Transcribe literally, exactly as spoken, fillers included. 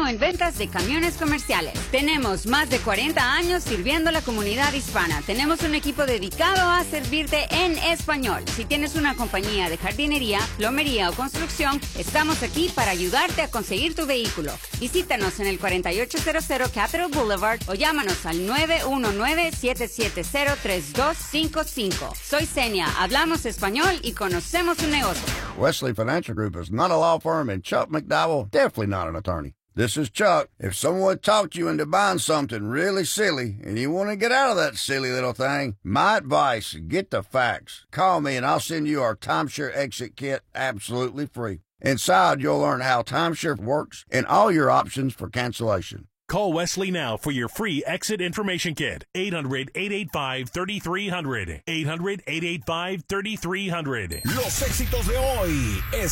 en ventas de camiones comerciales. Tenemos más de cuarenta años sirviendo a la comunidad hispana. Tenemos un equipo dedicado a servirte en español. Si tienes una compañía de jardinería, plomería o construcción, estamos aquí para ayudarte a conseguir tu vehículo. Visítanos en el cuarenta y ocho cero cero Capitol Boulevard o llámanos al nueve uno nueve, siete siete cero, tres dos cinco cinco. Soy Senia, hablamos español y conocemos su negocio. Wesley Financial Group is not a law firm, and Chuck McDowell definitely not an attorney. This is Chuck. If someone talked you into buying something really silly and you want to get out of that silly little thing, my advice, get the facts. Call me and I'll send you our timeshare exit kit absolutely free. Inside, you'll learn how timeshare works and all your options for cancellation. Call Wesley now for your free exit information kit. eight hundred, eight eight five, three three zero zero. eight hundred, eight eight five, three three zero zero. Los éxitos de hoy. Es